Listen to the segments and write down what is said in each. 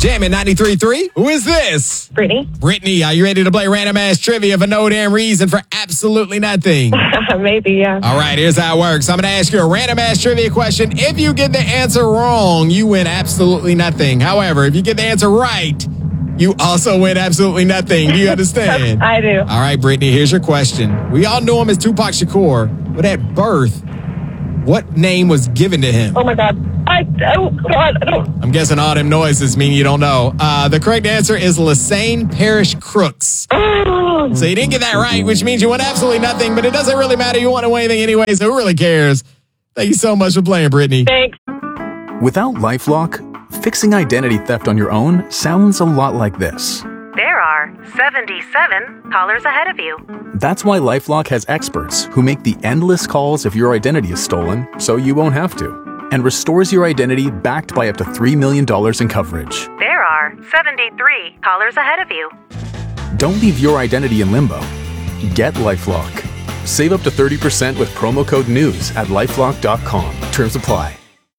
Jammin' 93.3. Who is this? Brittany. Brittany, are you ready to play random ass trivia for no damn reason for absolutely nothing? Maybe, yeah. All right, here's how it works. I'm going to ask you a random ass trivia question. If you get the answer wrong, you win absolutely nothing. However, if you get the answer right, you also win absolutely nothing. Do you understand? I do. All right, Brittany, here's your question. We all knew him as Tupac Shakur, but at birth, what name was given to him? Oh, my God. I don't. I'm guessing all them noises mean you don't know. The correct answer is Lassane Parish Crooks. Oh. So you didn't get that right, which means you won absolutely nothing, but it doesn't really matter. You won't win anything anyway, so who really cares? Thank you so much for playing, Brittany. Thanks. Without LifeLock, fixing identity theft on your own sounds a lot like this. There are 77 callers ahead of you. That's why LifeLock has experts who make the endless calls if your identity is stolen, so you won't have to, and restores your identity backed by up to $3 million in coverage. There are 73 callers ahead of you. Don't leave your identity in limbo. Get LifeLock. Save up to 30% with promo code NEWS at LifeLock.com. Terms apply.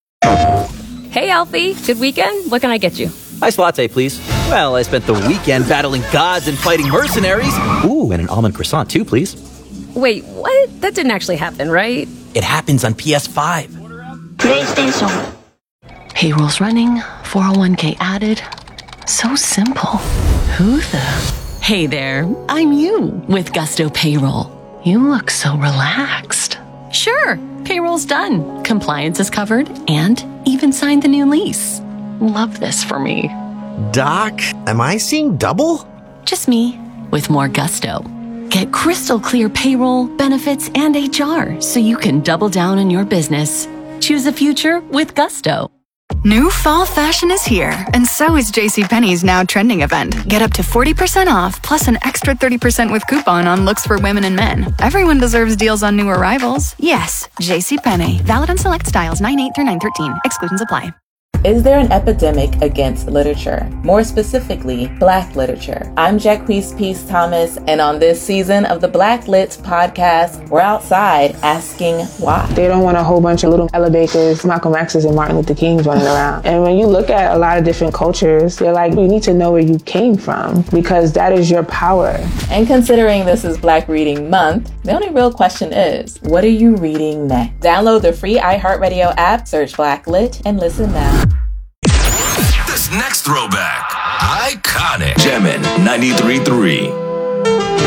Hey, Alfie. Good weekend? What can I get you? Iced latte, please. Well, I spent the weekend battling gods and fighting mercenaries. Ooh, and an almond croissant, too, please. Wait, what? That didn't actually happen, right? It happens on PS5. PlayStation. Payroll's running, 401k added. So simple. Who the? Hey there, I'm you with Gusto Payroll. You look so relaxed. Sure, payroll's done. Compliance is covered and even signed the new lease. Love this for me. Doc, am I seeing double? Just me with more gusto. Get crystal clear payroll, benefits, and HR so you can double down on your business. Choose a future with Gusto. New fall fashion is here, and so is JCPenney's now trending event. Get up to 40% off, plus an extra 30% with coupon on looks for women and men. Everyone deserves deals on new arrivals. Yes, JCPenney. Valid on select styles 9/8 through 9/13. Exclusions apply. Is there an epidemic against literature? More specifically, Black literature. I'm Jacquees Peace Thomas, and on this season of the Black Lit podcast, we're outside asking why. They don't want a whole bunch of little Ella Bakers, Malcolm X's, and Martin Luther Kings running around. And when you look at a lot of different cultures, they're like, you need to know where you came from, because that is your power. And considering this is Black Reading Month, the only real question is, what are you reading next? Download the free iHeartRadio app, search Black Lit, and listen now. This next throwback, iconic. Jammin' 93.3.